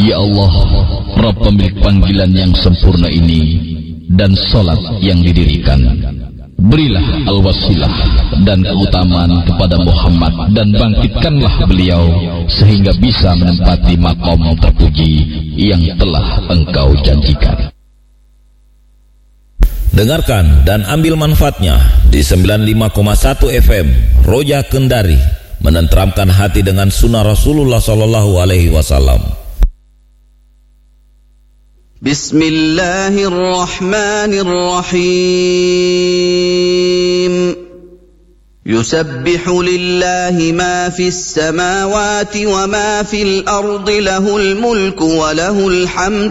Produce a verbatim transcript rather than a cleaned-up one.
Ya Allah, Rabb pemilik panggilan yang sempurna ini dan salat yang didirikan, berilah al-wasilah dan keutamaan kepada Muhammad dan bangkitkanlah beliau sehingga bisa menempati maqam terpuji yang telah Engkau janjikan. Dengarkan dan ambil manfaatnya di sembilan puluh lima koma satu F M Roja Kendari, menenteramkan hati dengan sunnah Rasulullah sallallahu alaihi wasallam. Bismillahirrahmanirrahim. Yusabbihu lillahi ma fis samawati wa ma fil ardi, lahul mulku wa lahul hamd.